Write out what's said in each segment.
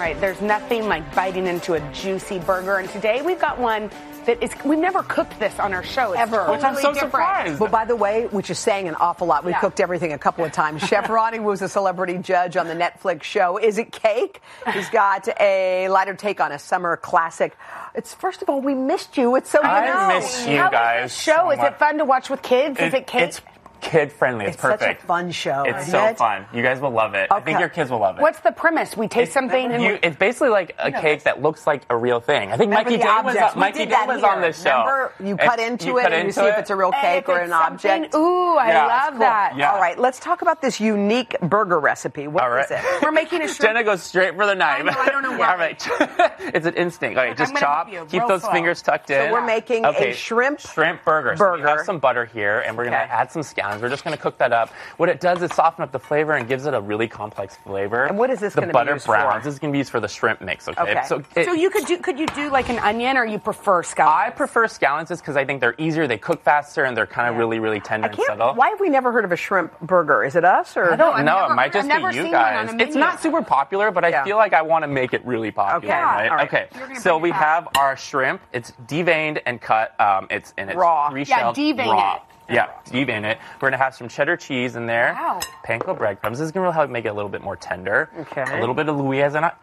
right. There's nothing like biting into a juicy burger. And today we've got one that is, we've never cooked this on our show. It's ever. Totally Which I'm so surprised. But by the way, which is saying an awful lot, we've cooked everything a couple of times. Chef Ronnie was a celebrity judge on the Netflix show Is It Cake? He's got a lighter take on a summer classic. It's, first of all, we missed you. It's so I miss you guys. Is this show? Is it fun to watch with kids? Is it Cake? It's kid-friendly. It's perfect. Such a fun show. It's so fun. You guys will love it. Okay. I think your kids will love it. What's the premise? We taste something and it's basically like a cake that looks like a real thing. I think Mikey Day was on this show. Remember, you cut into it and you see if it's a real cake or an object. Ooh, I love that. Yeah. All right, let's talk about this unique burger recipe. What is it? We're making a shrimp. Jenna goes straight for the knife. I don't know why. All right. It's an instinct. All right, just chop. Keep those fingers tucked in. So we're making a shrimp burger. So we have some butter here, and we're going to add some scallions. We're just going to cook that up. What it does is soften up the flavor and gives it a really complex flavor. And what is this going to be used for? The butter browns. For? This is going to be used for the shrimp mix, okay? So you could you do like an onion, or you prefer scallions? I prefer scallions just because I think they're easier, they cook faster, and they're kind of really, really tender and subtle. Why have we never heard of a shrimp burger? Is it us? Or I don't know. It might just be you guys. It's not super popular, but I feel like I want to make it really popular, right? All right. Okay. So we have our shrimp. It's deveined and cut. It's raw. Reshelled, devein it. Yeah, devein it. We're going to have some cheddar cheese in there. Wow. Panko breadcrumbs. This is going to really help make it a little bit more tender. Okay. A little bit of Louisiana.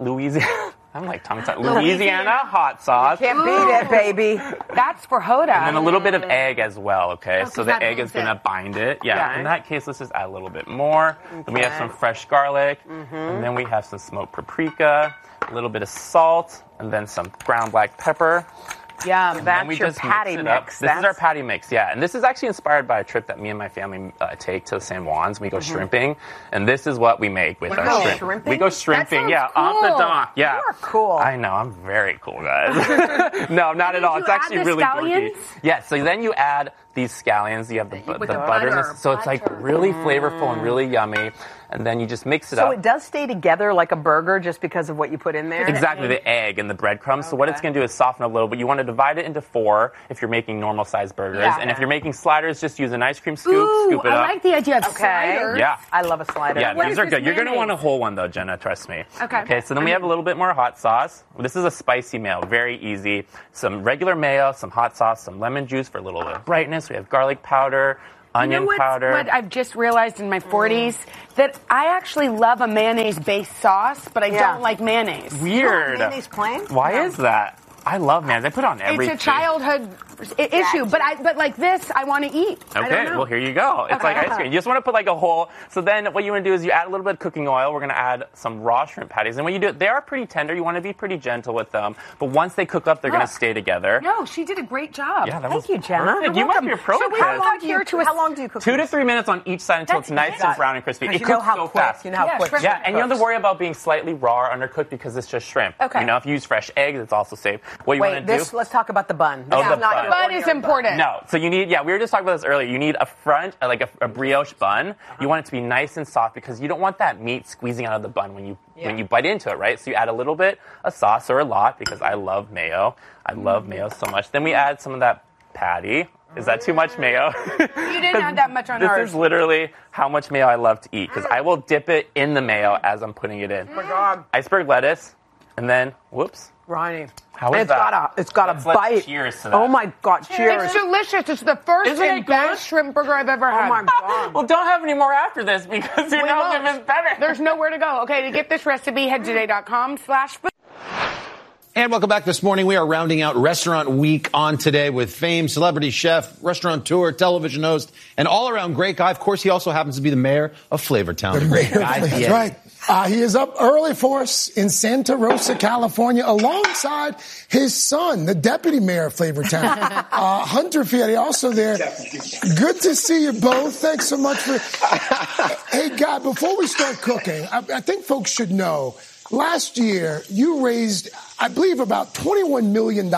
I'm like Tommy. Louisiana hot sauce. You can't beat it, baby. That's for Hoda. And then a little bit of egg as well, okay? So the egg is going to bind it. Yeah. In that case, let's just add a little bit more. Okay. Then we have some fresh garlic. Mm-hmm. And then we have some smoked paprika, a little bit of salt, and then some ground black pepper. Yeah, that's your patty mix. This is our patty mix, yeah. And this is actually inspired by a trip that me and my family take to the San Juans. We go shrimping, and this is what we make with our shrimp. Shrimping? We go shrimping, cool. off the dock. Yeah. You are cool. I know, I'm very cool, guys. No, not at all. It's actually really dorky. Yeah, so then you add these scallions. You have the butter in this, so it's like really flavorful and really yummy. And then you just mix it up. So it does stay together like a burger just because of what you put in there? Exactly, the egg and the breadcrumbs. Okay. So what it's going to do is soften up a little, but you want to divide it into 4 if you're making normal sized burgers. Yeah. And if you're making sliders, just use an ice cream scoop, scoop it up. I like the idea of sliders. Yeah. I love a slider. Yeah, these are good. You're going to want a whole one though, Jenna, trust me. Okay, so then we have a little bit more hot sauce. This is a spicy mayo, very easy. Some regular mayo, some hot sauce, some lemon juice for a little bit of brightness. We have garlic powder. Onion powder. What I've just realized in my 40s, that I actually love a mayonnaise-based sauce, but I don't like mayonnaise. Weird. Mayonnaise plain? Why is that? I love mayonnaise. I put it on everything. It's a childhood issue, but like this, I want to eat. Okay, well, here you go. It's like ice cream. You just want to put like a whole. So then what you want to do is you add a little bit of cooking oil. We're going to add some raw shrimp patties. And when you do it, they are pretty tender. You want to be pretty gentle with them. But once they cook up, they're going to stay together. No, she did a great job. Yeah, Thank you, Jenna. You must be a pro. So how long do you cook? 2 to 3 minutes on each side until it's nice and brown and crispy. It cooks so fast. You know how quick. Yeah, and you don't have to worry about being slightly raw or undercooked because it's just shrimp. Okay. You know, if you use fresh eggs, it's also safe. What you want to do? Let's talk about the bun. The bun is important. No, so you need, we were just talking about this earlier. You need a front, like a brioche bun. You want it to be nice and soft because you don't want that meat squeezing out of the bun when you bite into it, right? So you add a little bit of sauce or a lot because I love mayo. I love mayo so much. Then we add some of that patty. Is that too much mayo? You didn't add that much on ours. This is literally how much mayo I love to eat because I will dip it in the mayo as I'm putting it in. Oh my God. Iceberg lettuce, and then, whoops. Ronnie. How is that? It's got a bite. Cheers to that. Oh my God, cheers. It's delicious. It's the first and best shrimp burger I've ever had. Oh my God. Well, don't have any more after this because you know if it's better. There's nowhere to go. Okay, to get this recipe, head to today.com/food. And welcome back this morning. We are rounding out Restaurant Week on today with famed celebrity chef, restaurateur, television host, and all-around great guy. Of course, he also happens to be the mayor of Flavortown. That's right. He is up early for us in Santa Rosa, California, alongside his son, the deputy mayor of Flavortown, Hunter Fieri, also there. Good to see you both. Thanks so much for. Hey, Guy, before we start cooking, I think folks should know. Last year, you raised, I believe, about $21 million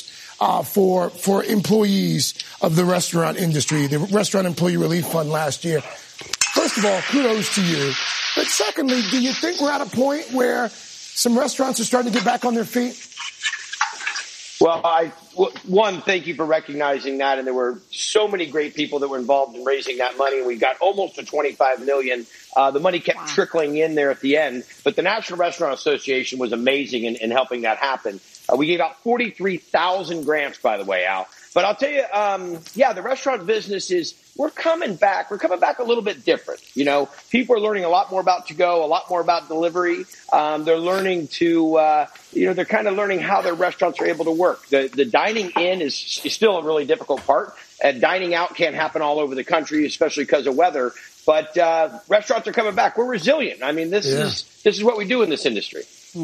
for employees of the restaurant industry, the Restaurant Employee Relief Fund last year. First of all, kudos to you. But secondly, do you think we're at a point where some restaurants are starting to get back on their feet? Well, one, thank you for recognizing that. And there were so many great people that were involved in raising that money. We got almost to $25 million. The money kept trickling in there at the end. But the National Restaurant Association was amazing in helping that happen. We gave out 43,000 grants, by the way, Al. But I'll tell you, the restaurant business we're coming back. We're coming back a little bit different. You know, people are learning a lot more about to-go, a lot more about delivery. They're learning to, they're kind of learning how their restaurants are able to work. The dining in is still a really difficult part. Dining out can't happen all over the country, especially because of weather. But restaurants are coming back. We're resilient. I mean, this is what we do in this industry.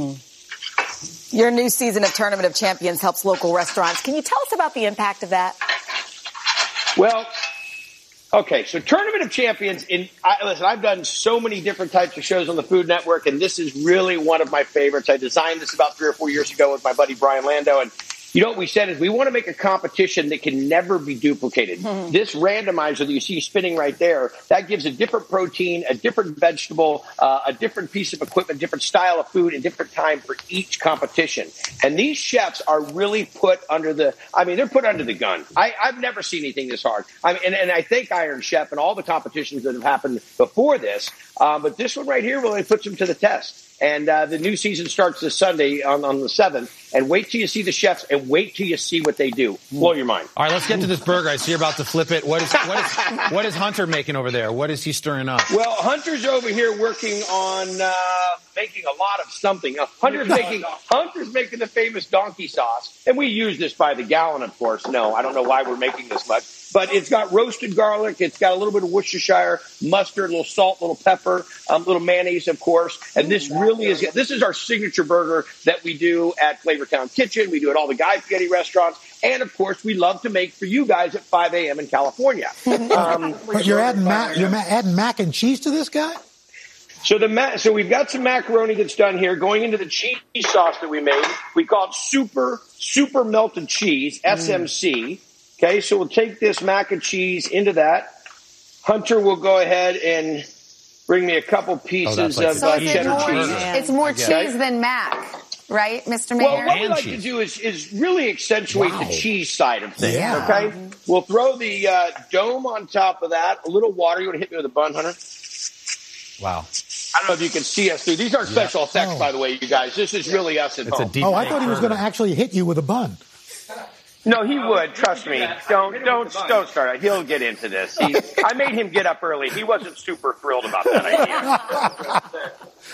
Your new season of Tournament of Champions helps local restaurants. Can you tell us about the impact of that? Well, okay, so Tournament of Champions, listen, I've done so many different types of shows on the Food Network, and this is really one of my favorites. I designed this about 3 or 4 years ago with my buddy Brian Lando, and you know what we said is we want to make a competition that can never be duplicated. This randomizer that you see spinning right there, that gives a different protein, a different vegetable, a different piece of equipment, different style of food, and different time for each competition. And these chefs are really put under they're put under the gun. I've never seen anything this hard. And I thank Iron Chef and all the competitions that have happened before this. But this one right here really puts them to the test. And the new season starts this Sunday on the 7th. And wait till you see the chefs and wait till you see what they do. Blow your mind. All right, let's get to this burger. I see you're about to flip it. What is Hunter making over there? What is he stirring up? Well, Hunter's over here working on making a lot of something. Hunter's making the famous donkey sauce. And we use this by the gallon, of course. No, I don't know why we're making this much. But it's got roasted garlic. It's got a little bit of Worcestershire, mustard, a little salt, a little pepper, a little mayonnaise, of course. And this is our signature burger that we do at Flavortown Kitchen. We do it at all the Guy Fieri restaurants. And, of course, we love to make for you guys at 5 a.m. in California. But you're adding mac and cheese to this guy? So we've got some macaroni that's done here going into the cheese sauce that we made. We call it super melted cheese, SMC. Okay, so we'll take this mac and cheese into that. Hunter will go ahead and bring me a couple pieces of cheddar cheese. It's more cheese than mac, right, Mr. Mayor? Well, what we like to do is really accentuate the cheese side of things, okay? We'll throw the dome on top of that, a little water. You want to hit me with a bun, Hunter? Wow. I don't know if you can see us through. These aren't special effects, by the way, you guys. This is really us at home. I thought he was going to actually hit you with a bun. No, he would. Trust me. Don't start. He'll get into this. I made him get up early. He wasn't super thrilled about that idea.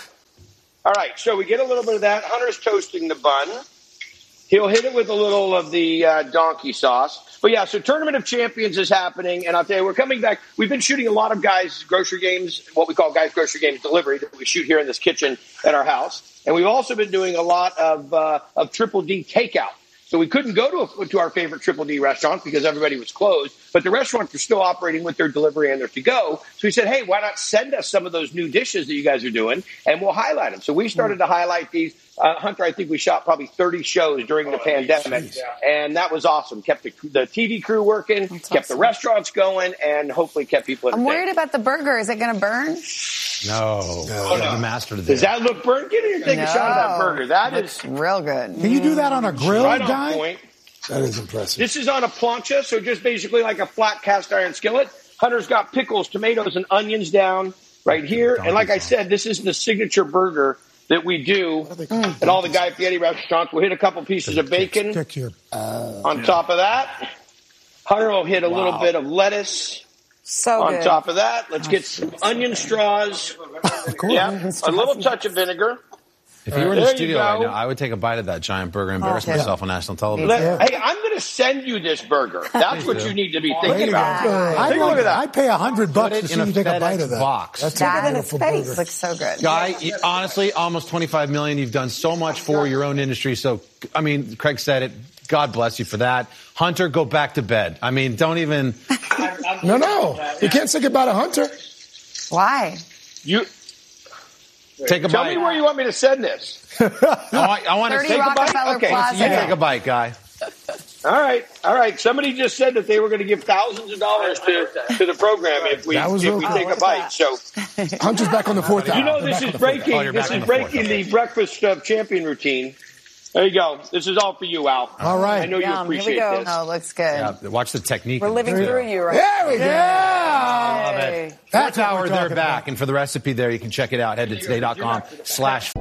All right, so we get a little bit of that. Hunter's toasting the bun. He'll hit it with a little of the donkey sauce. But yeah, so Tournament of Champions is happening, and I'll tell you, we're coming back. We've been shooting a lot of Guys Grocery Games, what we call Guys Grocery Games delivery, that we shoot here in this kitchen at our house. And we've also been doing a lot of Triple D takeout. So we couldn't go to our favorite Triple D restaurants because everybody was closed, but the restaurants were still operating with their delivery and their to-go. So we said, hey, why not send us some of those new dishes that you guys are doing, and we'll highlight them. So we started to highlight these. Hunter, I think we shot probably 30 shows during the pandemic, and that was awesome. Kept the TV crew working, kept the restaurants going, and hopefully kept people entertained. I'm worried about the burger. Is it going to burn? No. You mastered it. Does that look burnt? Get in here and take a shot of that burger. That is real good. Can you do that on a grill, right guy? on point. That is impressive. This is on a plancha, so just basically like a flat cast iron skillet. Hunter's got pickles, tomatoes, and onions down right here. And like I said, this is the signature that we do at all the Guy Fieri restaurants. We'll hit a couple pieces of bacon on top of that. Hunter will hit a little bit of lettuce on top of that. Let's get some onion straws. A little touch of vinegar. If you were in the studio right now, I would take a bite of that giant burger and embarrass myself on national television. Hey, I'm going to send you this burger. That's what you need to be thinking about. Take a look at that. I'd pay $100 to see you take a bite of that. Box. That's that a beautiful in his face burger. looks so good. Guy, honestly, almost $25 million. You've done so much for your own industry. So, I mean, Craig said it. God bless you for that. Hunter, go back to bed. I mean, don't even. No. You can't say goodbye to Hunter. Why? Take a bite. Tell me where you want me to send this. I want to 30 take a bite. Rockefeller Okay, Plaza. You take a bite, Guy. All right. Somebody just said that they were going to give thousands of dollars to the program if we take a bite. So Hunter's back on the fourth hour. you know this is breaking. This is breaking the breakfast champion routine. There you go. This is all for you, Al. All right. I know you appreciate Here we go. this. Oh, looks good. Yeah, watch the technique. We're living through you right There we go. Love it. That's Fourth hour, what we're they're talking back. about. And for the recipe there, you can check it out. Head to today.com/.